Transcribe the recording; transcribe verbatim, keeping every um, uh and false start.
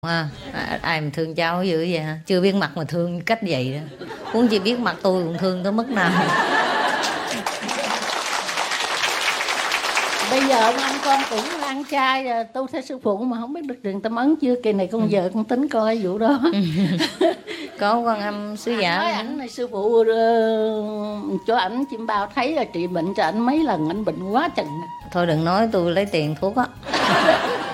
À, à, ai mà thương cháu dữ vậy hả? Chưa biết mặt mà thương cách vậy đó. Muốn chỉ biết mặt tôi cũng thương tới mức nào. Bây giờ ông anh con cũng ăn chay rồi, tu theo sư phụ mà không biết được truyền tâm ấn chưa. Kỳ này con ừ. vợ con tính coi vụ đó. Có con âm sứ giả nói ảnh này sư phụ uh, cho ảnh chim bao thấy là trị bệnh cho ảnh mấy lần ảnh bệnh quá chừng. Thôi đừng nói tôi lấy tiền thuốc á.